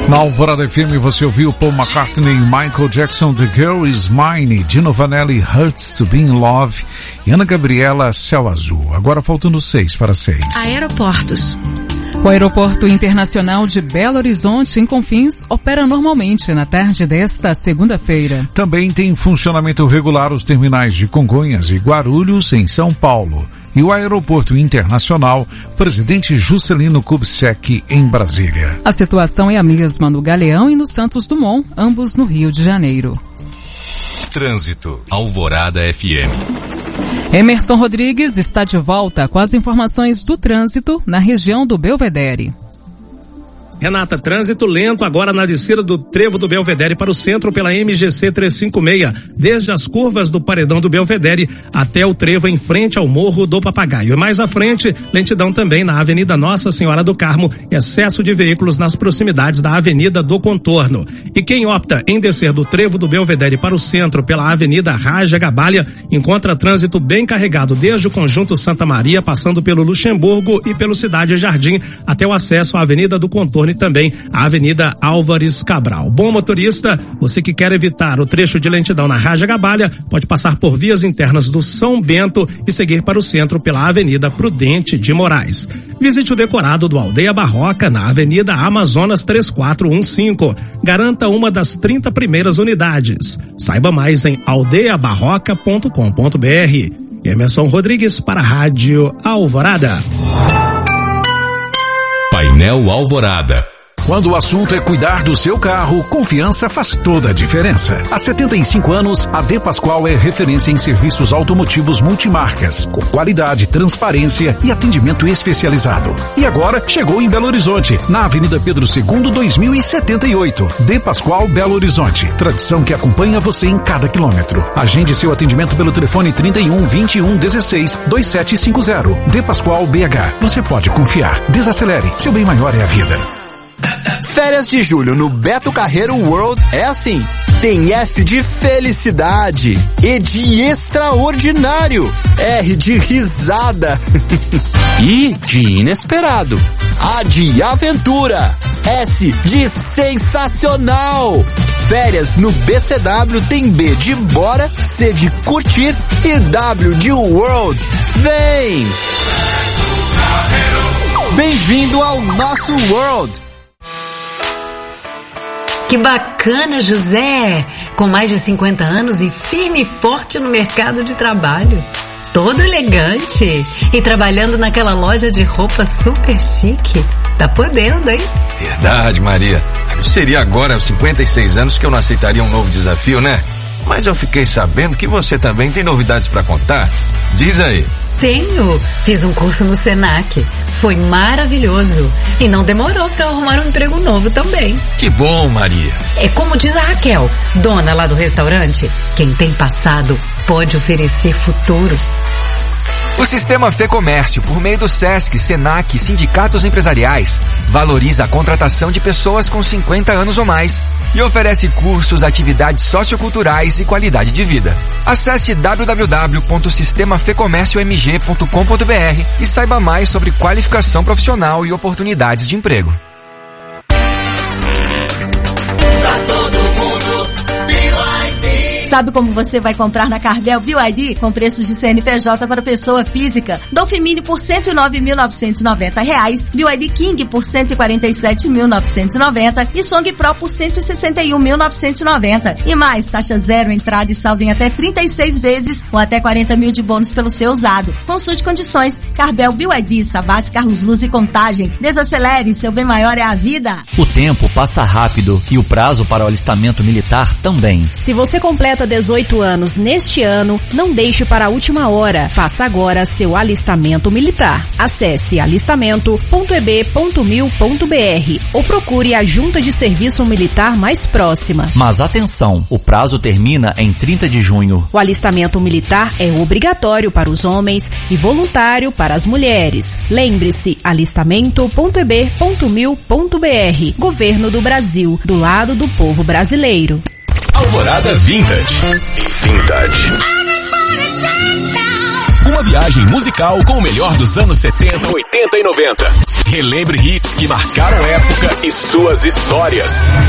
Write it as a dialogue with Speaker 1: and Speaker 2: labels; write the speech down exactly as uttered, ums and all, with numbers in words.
Speaker 1: Na Alvorada F M você ouviu Paul McCartney, Michael Jackson, The Girl Is Mine, Dino Vanelli, Hurts to Be in Love e Ana Gabriela, Céu Azul. Agora faltando seis para seis.
Speaker 2: Aeroportos.
Speaker 3: O Aeroporto Internacional de Belo Horizonte, em Confins, opera normalmente na tarde desta segunda-feira.
Speaker 1: Também tem funcionamento regular os terminais de Congonhas e Guarulhos, em São Paulo. E o Aeroporto Internacional Presidente Juscelino Kubitschek, em Brasília.
Speaker 3: A situação é a mesma no Galeão e no Santos Dumont, ambos no Rio de Janeiro.
Speaker 4: Trânsito, Alvorada F M.
Speaker 3: Emerson Rodrigues está de volta com as informações do trânsito na região do Belvedere.
Speaker 5: Renata, trânsito lento agora na descida do Trevo do Belvedere para o centro pela M G C trezentos e cinquenta e seis, desde as curvas do Paredão do Belvedere até o trevo em frente ao Morro do Papagaio. E mais à frente, lentidão também na Avenida Nossa Senhora do Carmo, excesso de veículos nas proximidades da Avenida do Contorno. E quem opta em descer do Trevo do Belvedere para o centro pela Avenida Raja Gabalha, encontra trânsito bem carregado desde o Conjunto Santa Maria, passando pelo Luxemburgo e pelo Cidade Jardim, até o acesso à Avenida do Contorno e também a Avenida Álvares Cabral. Bom motorista, você que quer evitar o trecho de lentidão na Raja Gabalha, pode passar por vias internas do São Bento e seguir para o centro pela Avenida Prudente de Moraes. Visite o decorado do Aldeia Barroca na Avenida Amazonas três quatro um cinco. Garanta uma das trinta primeiras unidades. Saiba mais em aldeia barroca ponto com ponto br. Emerson Rodrigues para a Rádio Alvorada.
Speaker 4: Painel Alvorada.
Speaker 6: Quando o assunto é cuidar do seu carro, confiança faz toda a diferença. Há setenta e cinco anos, a De Pascoal é referência em serviços automotivos multimarcas, com qualidade, transparência e atendimento especializado. E agora chegou em Belo Horizonte, na Avenida Pedro segundo, dois mil e setenta e oito. De Pascoal, Belo Horizonte. Tradição que acompanha você em cada quilômetro. Agende seu atendimento pelo telefone trinta e um, vinte e um, dezesseis, vinte e sete cinquenta. De Pascoal B H. Você pode confiar. Desacelere. Seu bem maior é a vida.
Speaker 7: Férias de julho no Beto Carreiro World é assim. Tem F de felicidade, E de extraordinário, R de risada, I de inesperado, A de aventura, S de sensacional. Férias no B C W tem B de bora, C de curtir e W de world. Vem! Bem-vindo ao nosso world!
Speaker 2: Que bacana, José! Com mais de cinquenta anos e firme e forte no mercado de trabalho. Todo elegante e trabalhando naquela loja de roupa super chique. Tá podendo, hein?
Speaker 8: Verdade, Maria. Não seria agora aos cinquenta e seis anos que eu não aceitaria um novo desafio, né? Mas eu fiquei sabendo que você também tem novidades pra contar. Diz aí.
Speaker 2: Tenho. Fiz um curso no Senac. Foi maravilhoso. E não demorou para arrumar um emprego novo também.
Speaker 8: Que bom, Maria.
Speaker 2: É como diz a Raquel, dona lá do restaurante. Quem tem passado pode oferecer futuro.
Speaker 9: O Sistema Fê Comércio, por meio do Sesc, Senac e sindicatos empresariais, valoriza a contratação de pessoas com cinquenta anos ou mais e oferece cursos, atividades socioculturais e qualidade de vida. Acesse w w w ponto sistema fê comércio m g ponto com ponto b r e saiba mais sobre qualificação profissional e oportunidades de emprego.
Speaker 10: Sabe como você vai comprar na Carbel B Y D com preços de C N P J para pessoa física? Dolphin Mini por cento e nove mil novecentos e noventa reais, B Y D King por cento e quarenta e sete mil novecentos e noventa e Song Pro por cento e sessenta e um mil novecentos e noventa. E mais, taxa zero, entrada e saldo em até trinta e seis vezes ou até quarenta mil de bônus pelo seu usado. Consulte condições. Carbel B Y D, Savassi, Carlos Luz e Contagem. Desacelere, seu bem maior é a vida.
Speaker 11: O tempo passa rápido e o prazo para o alistamento militar também.
Speaker 12: Se você completa dezoito anos neste ano, não deixe para a última hora. Faça agora seu alistamento militar. Acesse alistamento ponto e b ponto mil ponto b r ou procure a junta de serviço militar mais próxima.
Speaker 11: Mas atenção, o prazo termina em trinta de junho.
Speaker 12: O alistamento militar é obrigatório para os homens e voluntário para as mulheres. Lembre-se, alistamento ponto e b ponto mil ponto b r. Governo do Brasil, do lado do povo brasileiro.
Speaker 4: Alvorada Vintage. Vintage.
Speaker 7: Uma
Speaker 13: Uma viagem musical com o melhor dos anos setenta, oitenta e noventa. Relembre hits que marcaram época e suas histórias.